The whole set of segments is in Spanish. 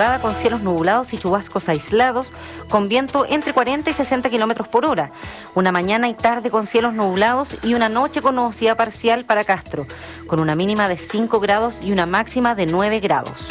madrugada con cielos nublados y chubascos aislados, con viento entre 40 y 60 kilómetros por hora. Una mañana y tarde con cielos nublados y una noche con nubosidad parcial para Castro, con una mínima de 5 grados y una máxima de 9 grados.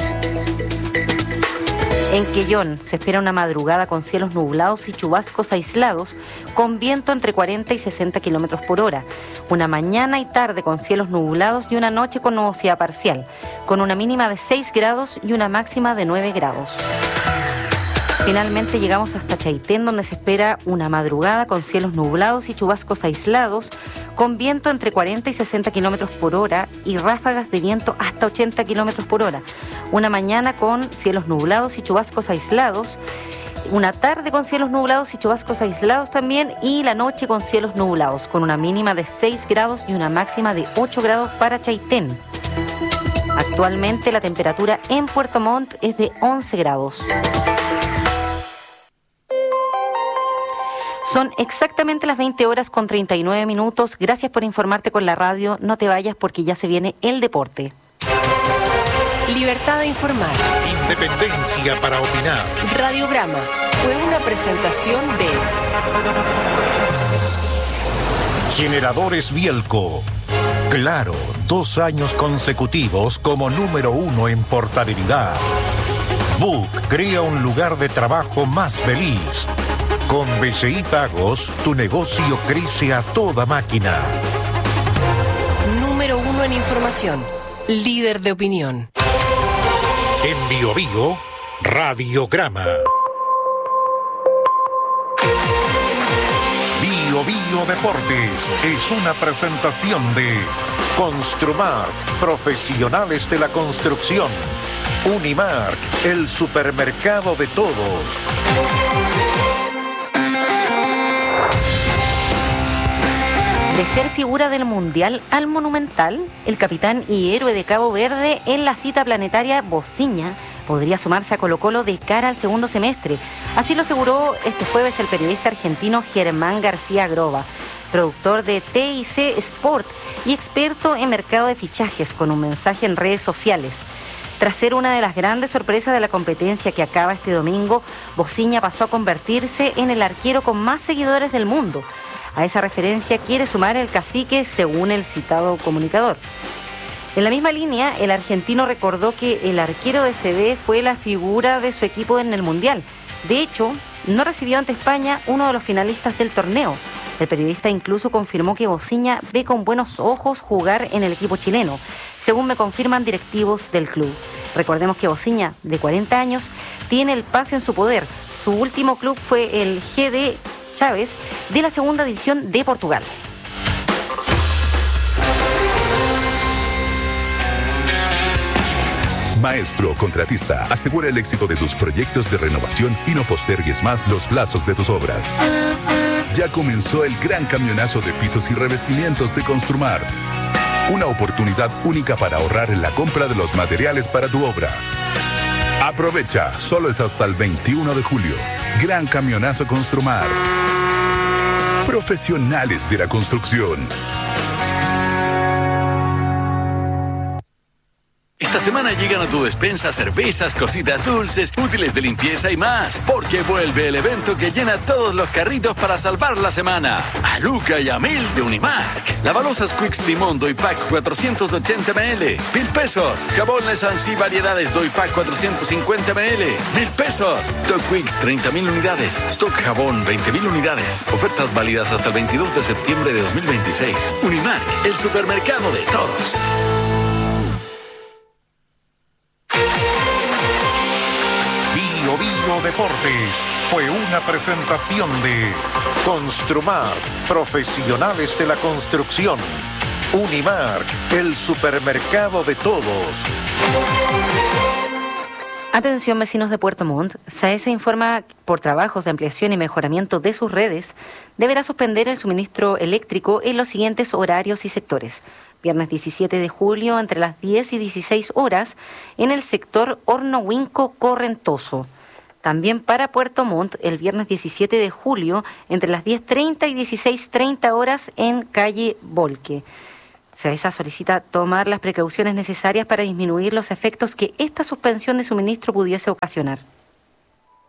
En Quellón se espera una madrugada con cielos nublados y chubascos aislados, con viento entre 40 y 60 kilómetros por hora. Una mañana y tarde con cielos nublados y una noche con nubosidad parcial, con una mínima de 6 grados y una máxima de 9 grados. Finalmente llegamos hasta Chaitén, donde se espera una madrugada con cielos nublados y chubascos aislados, con viento entre 40 y 60 kilómetros por hora y ráfagas de viento hasta 80 kilómetros por hora. Una mañana con cielos nublados y chubascos aislados, una tarde con cielos nublados y chubascos aislados también, y la noche con cielos nublados, con una mínima de 6 grados y una máxima de 8 grados para Chaitén. Actualmente la temperatura en Puerto Montt es de 11 grados. Son exactamente las 20 horas con 39 minutos. Gracias por informarte con la radio. No te vayas porque ya se viene el deporte. Libertad de informar. Independencia para opinar. Radiograma fue una presentación de Generadores Bielco. Claro, 2 años consecutivos como número 1 en portabilidad. Book crea un lugar de trabajo más feliz. Con BCI Pagos, tu negocio crece a toda máquina. Número 1 en información. Líder de opinión. En Bio Bio, Radiograma. Bio Bio Deportes es una presentación de Construmark, profesionales de la construcción. Unimark, el supermercado de todos. De ser figura del Mundial al Monumental, el capitán y héroe de Cabo Verde en la cita planetaria Bociña podría sumarse a Colo-Colo de cara al segundo semestre. Así lo aseguró este jueves el periodista argentino Germán García Groba, productor de TIC Sport y experto en mercado de fichajes, con un mensaje en redes sociales. Tras ser una de las grandes sorpresas de la competencia que acaba este domingo, Bociña pasó a convertirse en el arquero con más seguidores del mundo. A esa referencia quiere sumar el cacique, según el citado comunicador. En la misma línea, el argentino recordó que el arquero de CB fue la figura de su equipo en el Mundial. De hecho, no recibió ante España uno de los finalistas del torneo. El periodista incluso confirmó que Bociña ve con buenos ojos jugar en el equipo chileno, según me confirman directivos del club. Recordemos que Bociña, de 40 años, tiene el pase en su poder. Su último club fue el GD Chávez de la segunda división de Portugal. Maestro Contratista, asegura el éxito de tus proyectos de renovación y no postergues más los plazos de tus obras. Ya comenzó el gran camionazo de pisos y revestimientos de Construmar. Una oportunidad única para ahorrar en la compra de los materiales para tu obra. Aprovecha, solo es hasta el 21 de julio. Gran camionazo Construmar. Profesionales de la construcción. Esta semana llegan a tu despensa cervezas, cositas dulces, útiles de limpieza y más, porque vuelve el evento que llena todos los carritos para salvar la semana. A Luca y a Mil de Unimark. Lavalosas Quicks Limón Doy Pack 480 ml, 1,000 pesos. Jabón Sansi Variedades Doy Pack 450 ml, 1,000 pesos. Stock Quicks 30.000 unidades. Stock Jabón 20.000 unidades. Ofertas válidas hasta el 22 de septiembre de 2026. Unimark, el supermercado de todos. Bio Bio Deportes fue una presentación de Construmark, profesionales de la construcción. Unimark, el supermercado de todos. Atención, vecinos de Puerto Montt. SAESA informa por trabajos de ampliación y mejoramiento de sus redes, deberá suspender el suministro eléctrico en los siguientes horarios y sectores. Viernes 17 de julio, entre las 10 y 16 horas, en el sector Horno Huinco Correntoso. También para Puerto Montt, el viernes 17 de julio, entre las 10:30 y 16:30 horas, en calle Volque. CEVESA solicita tomar las precauciones necesarias para disminuir los efectos que esta suspensión de suministro pudiese ocasionar.